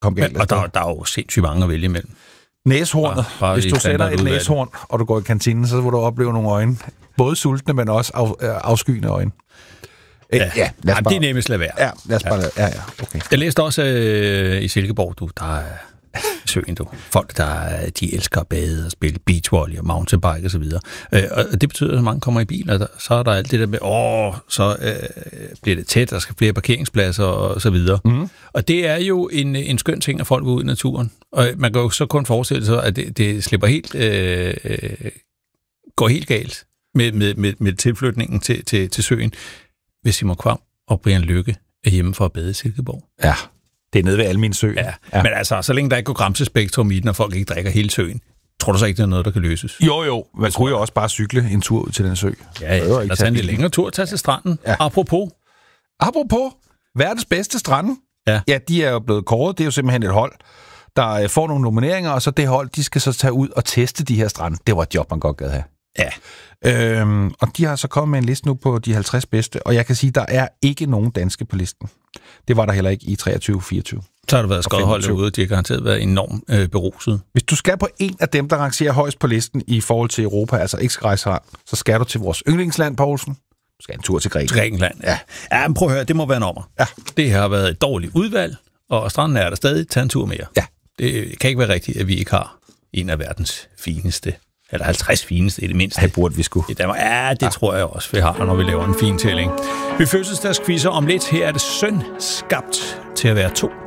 kom galt. Og der er jo sindssygt mange at vælge imellem. Næshornet. Hvis du sætter et næshorn, og du går i kantinen, så vil du opleve nogle øjne. Både sultne, men også afskyende øjne. Ja, det er nemmest at lade være. Ja, lad os bare lade. Ja, okay. Jeg læste også i Silkeborg, der er søen, folk, de elsker at bade og spille beachvolley og mountainbike og så videre. Og det betyder, at mange kommer i bil, og så er der alt det der med, så bliver det tæt, der skal flere parkeringspladser og så videre. Mm. Og det er jo en skøn ting, at folk går ud i naturen. Og man kan jo så kun forestille sig, at det slipper helt, går helt galt med tilflytningen til søen, hvis Simon Kvam og Brian Lykke er hjemme for at bade i Silkeborg. Ja. Det er nede ved Almin Sø. Ja. Men altså, så længe der ikke går gramsespektrum i den, og folk ikke drikker hele søen, tror du så ikke, det er noget, der kan løses? Jo. Man kunne jo også bare cykle en tur ud til den sø. Ja, der tager en lidt længere tur til stranden. Ja. Apropos, verdens bedste strande. Ja, de er jo blevet kåret. Det er jo simpelthen et hold, der får nogle nomineringer, og så det hold, de skal så tage ud og teste de her strande. Det var et job, man godt gad have. Ja. Og de har så kommet med en liste nu på de 50 bedste, og jeg kan sige, der er ikke nogen danske på listen. Det var der heller ikke i 23-24. Så har der været skodholdet ude, de har garanteret været enormt beruset. Hvis du skal på en af dem, der rangerer højst på listen i forhold til Europa, altså ikke skal rejse herfra, så skal du til vores yndlingsland, Poulsen. Du skal en tur til Grækenland. Ja, men prøv at høre, det må være en ommer. Ja. Det har været et dårligt udvalg, og stranden er der stadig. Tag en tur mere. Ja. Det kan ikke være rigtigt, at vi ikke har en af verdens fineste, eller 50 fineste i det mindste. Det burde vi sgu. Ja, det tror jeg også, vi har, når vi laver en fin tælling. Vi fødselsdagsquizzer om lidt. Her er det synd skabt til at være 2.